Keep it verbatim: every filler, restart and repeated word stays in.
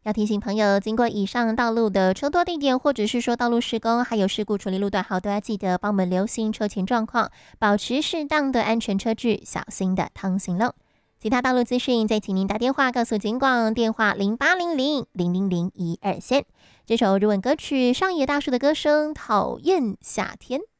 要提醒朋友，经过以上道路的车多地点，或者是说道路施工，还有事故处理路段，好都要记得帮我们留心车前状况，保持适当的安全车距，小心的通行喽。其他道路资讯，再请您打电话告诉警广，电话零八零零零零零一二三。这首日文歌曲上野大树的歌声《讨厌夏天》。